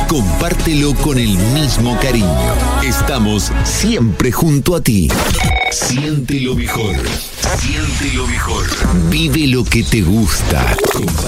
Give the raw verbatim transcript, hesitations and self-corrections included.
compártelo con el mismo cariño. Estamos siempre junto a ti. Siente lo mejor. Siente lo mejor. Vive lo que te gusta.